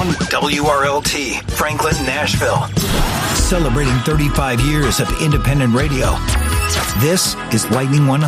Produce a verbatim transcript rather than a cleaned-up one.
From W R L T, Franklin, Nashville. Celebrating thirty-five years of independent radio. This is Lightning one hundred.